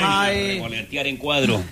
Revoletear en cuadro.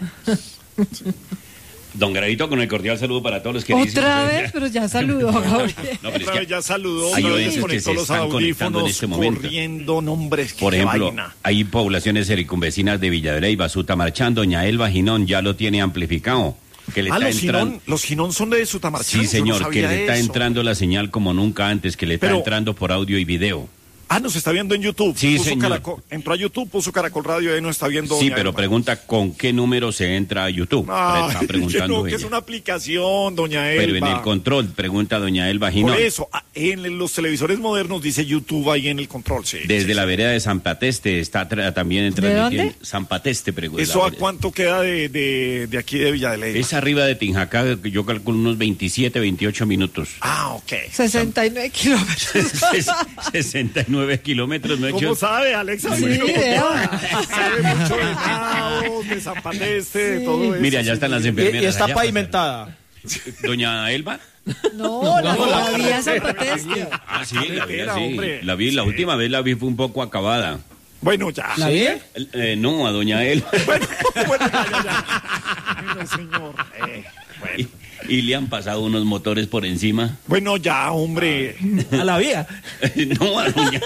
Don Gravito, con el cordial saludo para todos los que Otra vez, pero ya saludó, Gabriel. No, pero es Otra vez ya saludó, hay otra vez oyentes que se conectó los están conectando en audífonos, este momento. corriendo, nombres, Por ejemplo, vaina. hay poblaciones circunvecinas de Villa de Leyva, Sutamarchán, Doña Elba Ginón ya lo tiene amplificado. Que le está los Ginón son de Sutamarchán. Sí, señor, yo no que sabía le está eso. entrando la señal como nunca antes, que le está entrando por audio y video. Nos está viendo en YouTube. Sí, señor. Entró a YouTube, puso Caracol Radio y ahí nos está viendo. Sí, pero pregunta con qué número se entra a YouTube. Está preguntando que ella. es una aplicación, doña Elba. Pero en el control, pregunta doña Elba Ginón. Por eso, en los televisores modernos dice YouTube ahí en el control, sí. Desde la vereda de San Pateste está también transmitiendo. ¿De dónde? San Pateste, pregunta. ¿Eso a cuánto queda de aquí de Villa de Leyva? Es arriba de Tinjacá, yo calculo unos 27, 28 minutos. Ok. 69 kilómetros. 69 kilómetros. ¿Cómo sabe, Alexa? Sí, sabe mucho de Naos, de San Pateste, de todo eso. Mira, ya están las enfermeras. Y está allá, pavimentada. Doña Elba. No, la vía San Pateste. Ah, sí, la vi, Carretera, sí. hombre. La vi, la última vez la vi fue un poco acabada. Bueno, ya. ¿La vi? No, a doña Elba. Bueno, ya. Bueno, señor. Bueno. Y le han pasado unos motores por encima. Bueno, ya, hombre. A la vía. No, a doña.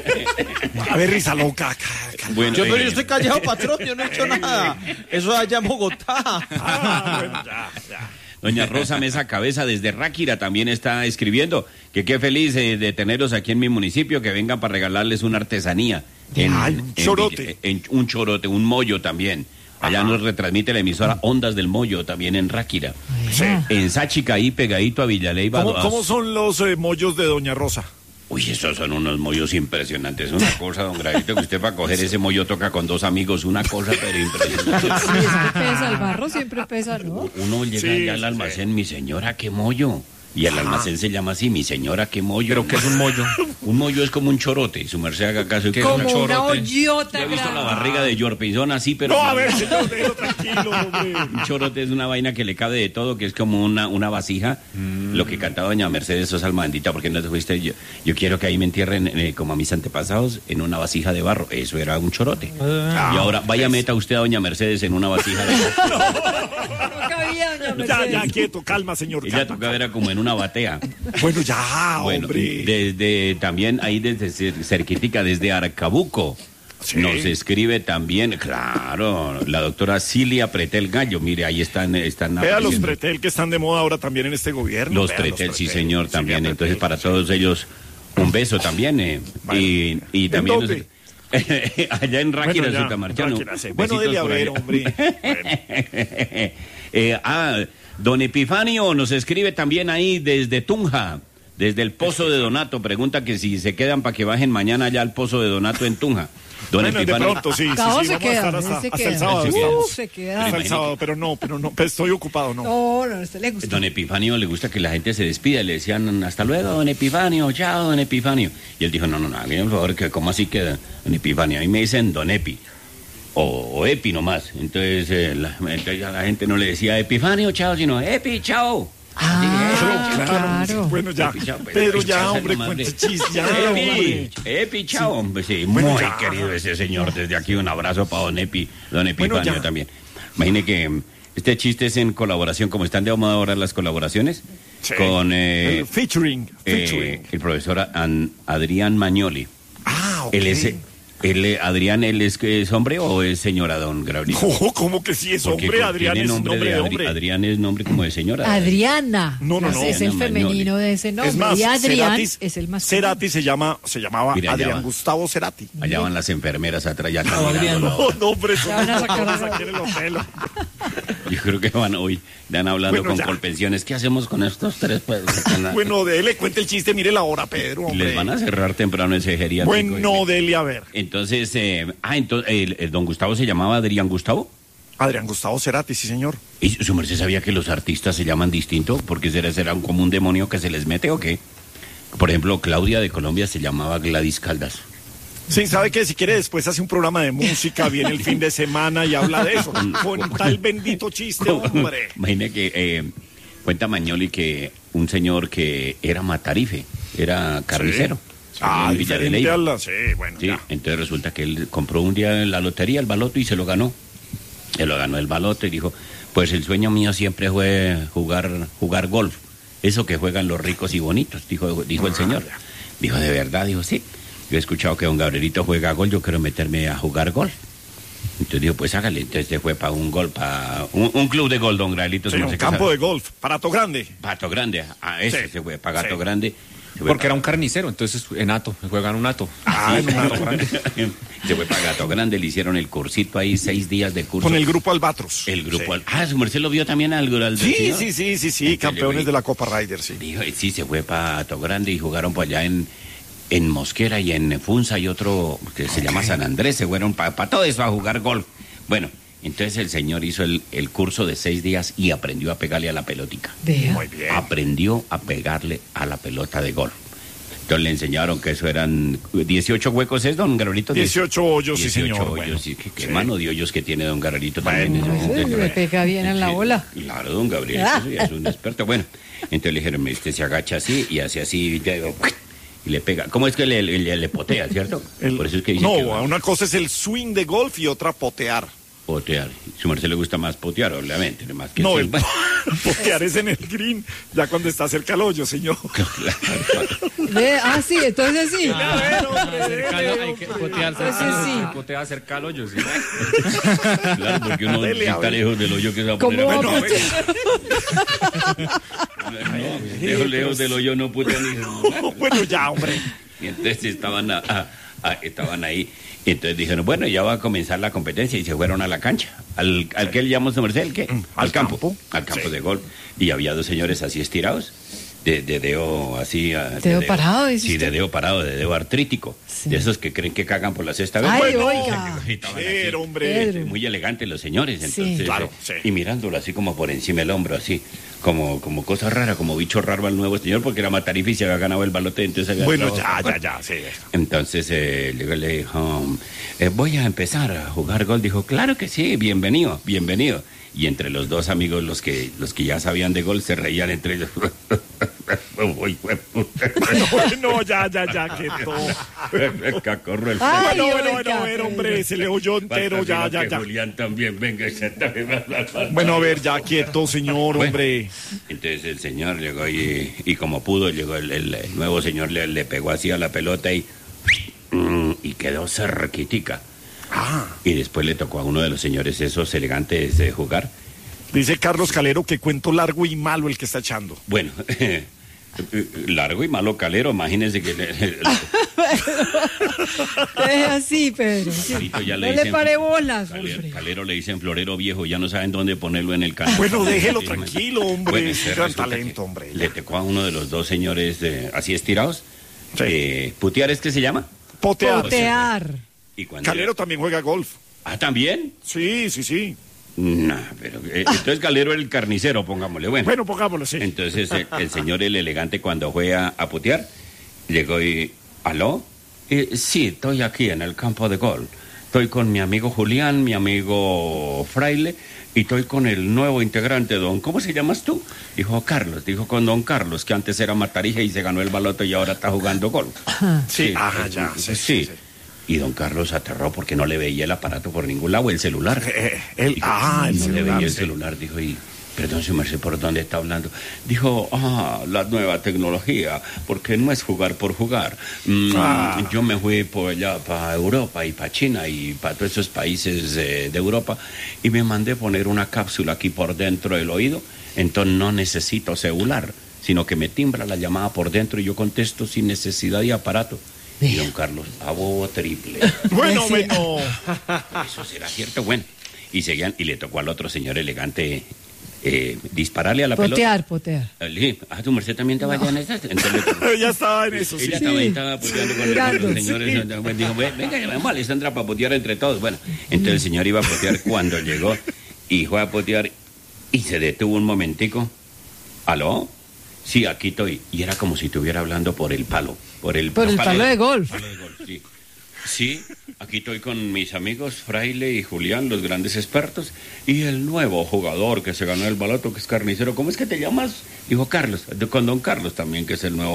A ver, risa loca. Bueno, Yo estoy callado, patrón, yo no he hecho nada. Eso es allá en Bogotá. Bueno, ya. Doña Rosa Mesa Cabeza desde Ráquira también está escribiendo que qué feliz de tenerlos aquí en mi municipio, que vengan para regalarles una artesanía. Un chorote. Un chorote, un mollo también. Allá nos retransmite la emisora Ondas del Mollo, también en Ráquira. Sí. En Sáchica, ahí pegadito a Villaleiva. ¿Cómo son los mollos de doña Rosa? Uy, esos son unos mollos impresionantes. Una cosa, don Gravito, que usted para coger ese mollo toca con dos amigos. Una cosa, pero impresionante. Sí, es que pesa, el barro siempre pesa, ¿no? Uno llega allá al almacén, mi señora, qué mollo. Y el almacén se llama así, mi señora, qué mollo. ¿Pero qué es un mollo? Un mollo es como un chorote. Y su merced haga caso. ¿Qué es Como un chorote? una hoyota. Yo he visto la grande. barriga de Yorpizón así, pero... No, a ver, señor, déjelo tranquilo, hombre. Un chorote es una vaina que le cabe de todo, que es como una vasija. Lo que cantaba doña Mercedes Sosa Almandita, porque no te fuiste. Yo quiero que ahí me entierren, como a mis antepasados, en una vasija de barro. Eso era un chorote. Y ahora, vaya, meta usted a doña Mercedes en una vasija de barro. No cabía, doña Mercedes. Ya, quieto, calma, señor. Ella tocaba era como en una batea. Bueno, ya, Bueno, hombre. desde también ahí desde cerquitica, desde Arcabuco. Sí. Nos escribe también, claro, la doctora Cilia Pretel Gallo. Mire, ahí están Vea los apareciendo. Pretel que están de moda ahora también en este gobierno. Los Vea Pretel, sí Pretel. señor, también. Silvia Entonces, Pretel, para sí. todos ellos, un beso también. Bueno, y también ¿en dónde? allá en Ráquira, Bueno, ya, Sutamarchano. Ráquira, sí. Bueno, Besitos dele a por ver, allá. hombre. Bueno. Don Epifanio nos escribe también ahí desde Tunja, desde el Pozo de Donato. Pregunta que si se quedan para que bajen mañana allá al Pozo de Donato en Tunja. Don Bueno, de Epifanio. pronto, sí. Cabo sí, se vamos a queda, estar hasta se el queda. sábado. estamos. Se queda. Hasta el sábado, pero no, pues estoy ocupado, ¿no? No, a usted le gusta. Don Epifanio le gusta que la gente se despida. Le decían, hasta luego, don Epifanio, chao, don Epifanio. Y él dijo, no, hágame por favor, que ¿cómo así queda, don Epifanio? A mí me dicen don Epi. O Epi nomás. Entonces, entonces a la gente no le decía Epifanio, chao, sino Epi, chao. Claro. Bueno, ya. Epi, chao, pues, Pero Epi, ya, chao, hombre, nomás, cuente hombre. chiste, ya, hombre. Epi, chao, hombre, sí, Bueno, muy ya. querido ese señor. Desde aquí un abrazo para don Epifanio Bueno, ya. también. Imagine que este chiste es en colaboración, como están de moda ahora las colaboraciones, Sí. con El featuring. el profesor Adrián Magnoli. Ok. Adrián, ¿él es hombre o es señora, don Gabriel? No, ¿cómo que sí es Porque hombre? Adrián tiene es nombre de hombre. Adrián es nombre como de señora. Adriana. No. Es el Adriana femenino de ese nombre. Es más, Y Adrián Ceratis- es el masculino. Cerati se llamaba Mira, allá Adrián va. Gustavo Cerati. Allá van las enfermeras atrás ya Adrián. No, hombre, eso Ya van a no sacar vamos a- a quieren los pelos. Yo creo que van hoy, están hablando Bueno, con ya. Colpensiones. ¿Qué hacemos con estos tres? Pues, Bueno, dele, cuente el chiste, mire la hora, Pedro, hombre. les van a cerrar temprano ese geriátrico. Bueno, dele, a ver. Entonces, entonces el don Gustavo se llamaba Adrián Gustavo. Adrián Gustavo Cerati, sí, señor. ¿Y su merced sabía que los artistas se llaman distinto? ¿Porque será como un demonio que se les mete o qué? Por ejemplo, Claudia de Colombia se llamaba Gladys Caldas. Sí, ¿sabe qué? Si quiere después hace un programa de música, viene el fin de semana y habla de eso. Con tal bendito chiste, hombre. Imagine que cuenta Magnoli que un señor que era matarife, era carnicero. en Villa de diferente Leyva. a la... Sí, bueno, Sí, ya. entonces resulta que él compró un día en la lotería el baloto y se lo ganó. Se lo ganó el baloto y dijo, pues el sueño mío siempre fue jugar golf. Eso que juegan los ricos y bonitos, dijo el señor. Ya. Dijo, ¿de verdad? Dijo, sí. Yo he escuchado que don Gabrielito juega golf, yo quiero meterme a jugar golf. Entonces dijo, pues hágale. Entonces se fue para un golf, para un club de golf, don Gabrielito. Sí, un campo de golf, Parato Grande. Pato Grande, a ese Sí, se fue, para Gato sí. Grande. Se fue Porque era un carnicero, entonces en Ato, juegan un Ato. En un Ato Grande. Se fue para Gato Grande, le hicieron el cursito ahí, 6 días de curso. Con el grupo Albatros. El grupo. Sí. Su merced lo vio también al del Sí, señor. sí, Entonces, campeones de la Copa Ryder, sí. Dijo, sí, se fue para Gato Grande y jugaron por allá en Mosquera y en Funza y otro que se llama San Andrés. Se fueron para todo eso a jugar golf. Bueno, entonces el señor hizo el curso de 6 días y aprendió a pegarle a la pelotica. Vea. Muy bien. Aprendió a pegarle a la pelota de golf. Entonces le enseñaron que eso eran 18 huecos, ¿es, don Garolito? 18 hoyos, sí, 18 señor. hoyos, Bueno, sí, qué sí. mano de hoyos que tiene don Garolito Bueno, también. Le pega bien en la bola. Claro, don Gabriel, sí, es un experto. Bueno, entonces le dijeron, usted se agacha así y hace así y le pega. ¿Cómo es que le potea, cierto? Por eso es que dice que va una cosa es el swing de golf y otra potear. potear. Su merced le gusta más potear, obviamente, más que No, el el potear es en el green, ya cuando está cerca al hoyo, señor. Sí, entonces sí. Hay que potearse. Entonces sí. Potea cerca al hoyo, sí. Claro, porque uno Dele, a está ver. lejos del hoyo que se va a ¿Cómo poner va a a potear? No, lejos del hoyo no putea ni... Bueno, ya, hombre. Y entonces estaban ahí. Y entonces dijeron, bueno, ya va a comenzar la competencia. Y se fueron a la cancha. ¿Al que él llamó su merced? ¿El qué? Al campo. Al campo Sí. de golf. Y había dos señores así estirados. De dedo así... ¿Dedo parado, dice Sí, usted? de dedo parado, de dedo artrítico. Sí. De esos que creen que cagan por la sexta vez. Ay, Bueno, oiga. y estaban así. Pero, hombre. Pedro. Muy elegantes los señores, Sí. entonces, Claro, sí. y mirándolo así como por encima del hombro, así, como cosa rara, como bicho raro al nuevo señor, porque era matarife y se había ganado el balote, entonces había Bueno, ganado- ya, sí. Entonces le dijo, voy a empezar a jugar golf. Dijo, claro que sí, bienvenido. Y entre los dos amigos, los que ya sabían de golf, se reían entre ellos. Uy, No, ya, que todo. cacorro el Ay, Bueno, oiga, hombre, se le oyó entero, ya. Julián también, venga. Bueno, a ver, ya quieto, señor, Bueno. hombre. Entonces el señor llegó y como pudo, llegó el nuevo señor, le pegó así a la pelota y quedó cerquitica. Y después le tocó a uno de los señores esos elegantes de jugar. Dice Carlos Calero que cuento largo y malo el que está echando. Bueno, largo y malo calero, imagínense que Es así, Pedro. Ahorita ya No le pare bolas, Calero, hombre. Calero le dicen florero viejo, ya no saben dónde ponerlo en el canal. Bueno, déjelo tranquilo, hombre. Bueno, Es un entonces gran resulta talento, que hombre. le tocó a uno de los dos señores así estirados. Sí. ¿Putear es que se llama? Potear. Potear. Y cuando Calero también juega golf. ¿también? Sí. No, pero entonces Calero era el carnicero, pongámosle. Bueno, pongámoslo, sí. Entonces el señor, el elegante, cuando fue a putear, llegó y... ¿Aló? Sí, estoy aquí en el campo de golf. Estoy con mi amigo Julián, mi amigo Fraile, y estoy con el nuevo integrante, don... ¿Cómo se llamas tú? Dijo Carlos, dijo con don Carlos, que antes era matarije y se ganó el baloto y ahora está jugando golf. Sí, ya, sí. Y don Carlos aterró porque no le veía el aparato por ningún lado, el celular. El no le celular, veía el sí. celular, dijo, y perdón, su merced, ¿por dónde está hablando? Dijo, la nueva tecnología, porque no es jugar por jugar. Yo me fui por allá para Europa y para China y para todos esos países de Europa y me mandé poner una cápsula aquí por dentro del oído, entonces no necesito celular, sino que me timbra la llamada por dentro y yo contesto sin necesidad de aparato. Y don Carlos, a bobo triple. Bueno, Sí. bueno. Eso será cierto, bueno. Y seguían, y le tocó al otro señor elegante dispararle a la Potear. pelota. Tu merced también estaba allá en esas. Entonces, Ya estaba en eso, sí. ella estaba puteando con Mirando, los señores. Entonces, dijo, venga, llamemos a Alessandra para potear entre todos. Bueno, entonces el señor iba a potear cuando llegó y fue a potear y se detuvo un momentico. ¿Aló? Sí, aquí estoy. Y era como si estuviera hablando por el palo. Por el palo de golf. Palo de golf, sí. Sí, aquí estoy con mis amigos Fraile y Julián, los grandes expertos, y el nuevo jugador que se ganó el baloto, que es carnicero. ¿Cómo es que te llamas? Dijo Carlos, con don Carlos también, que es el nuevo